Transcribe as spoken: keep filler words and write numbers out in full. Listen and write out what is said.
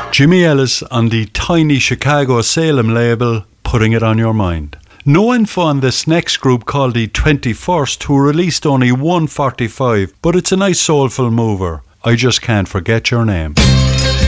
Jimmy Ellis on the tiny Chicago Salem label, Putting It On Your Mind. No info on this next group called the twenty-first, who released only one forty-five, but it's a nice soulful mover. I Just Can't Forget Your Name.